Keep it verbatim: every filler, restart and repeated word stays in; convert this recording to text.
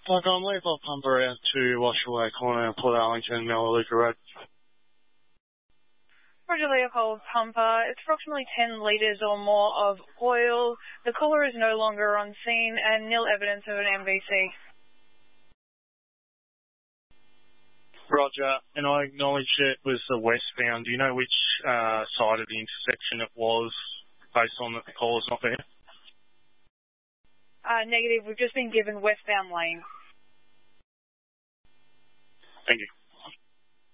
Like, I'm leave off pumper out to Washaway Corner and Port Arlington, Melaleuca Road. Roger Leopold pumper. It's approximately ten litres or more of oil. The caller is no longer on scene and nil evidence of an M V C. Roger, and I acknowledge it was the westbound. Do you know which uh, side of the intersection it was, based on that the caller's not there? Uh, negative. We've just been given westbound lane. Thank you.